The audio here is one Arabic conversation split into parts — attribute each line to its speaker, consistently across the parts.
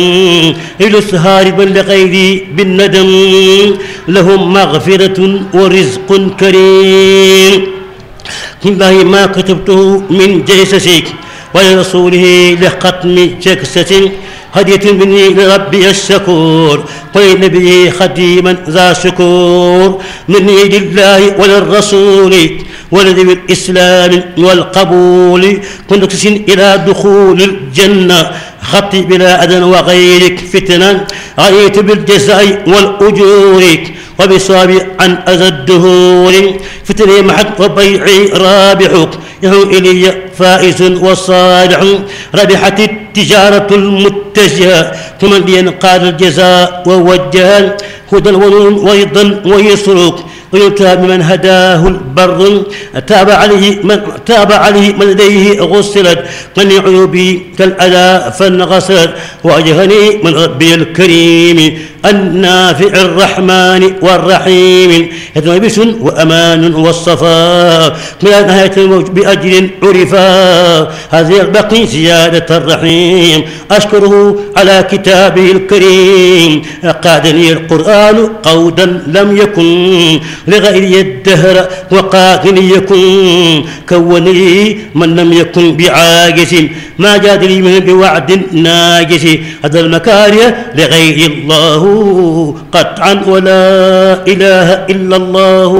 Speaker 1: للسهار بل لغيري بالندم لهم مغفرة ورزق كريم. بالله ما كتبته من جيسسك ولرسوله لختم جكسة هدية مني لربي الشكور ولنبيه خديما ذا شكور مني لله وللرسول ولذوي الإسلام والقبول كنت إلى دخول الجنة خطي بلا أذى وغيرك فتنة غايت بالجزاء والأجور وبصابي عن أذى الدهور فتني محك وبيعي رابحك يهو إلي فائز وصالح ربحت التجارة المتجهة ثم لينقاد الجزاء ووجه هدى ونور ويضا ويسرك ويتاب من هداه البر تاب عليه من لديه غسلت من عيوبي كالأذى فانغسلت وأجهني من ربي الكريم النافع الرحمن والرحيم يتمبس وأمان والصفاء بلا نهاية الموج بأجر عرفا هذه البقي زيادة الرحيم أشكره على كتابه الكريم قادني القرآن قودا لم يكن لغير الدهر وقاقني يكن كوني من لم يكن بعاجز ما جاد لي من بوعد ناجز هذا المكاره لغير الله قطعا ولا إله إلا الله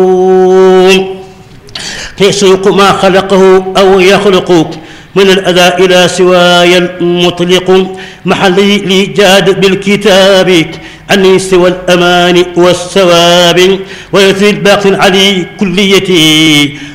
Speaker 1: يسوق ما خلقه أو يخلق من الأذى إلى سواي المطلق محلي لي جاد بالكتاب عني سوى الأمان والثواب ويثري الباقي علي كليتي